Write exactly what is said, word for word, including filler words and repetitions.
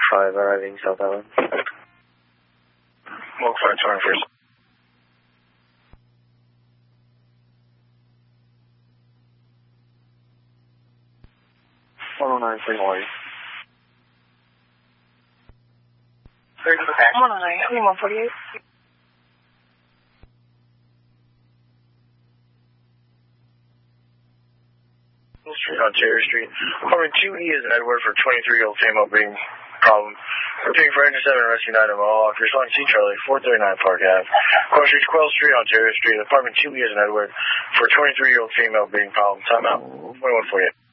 five arriving South Island. Walk five, twenty-first. one oh nine, three, how are you? one oh nine, twenty-one forty-eight. Street on Cherry Street. Apartment two E is an Edward for twenty-three-year-old female being problem. Routine for engine seven, rescue nine in Mohawk. Responding C Charlie, four thirty-nine Park Ave. Cross Street, Quell Street on Cherry Street. Apartment two E is an Edward for twenty-three-year-old female being problem. Timeout. twenty-one forty-eight.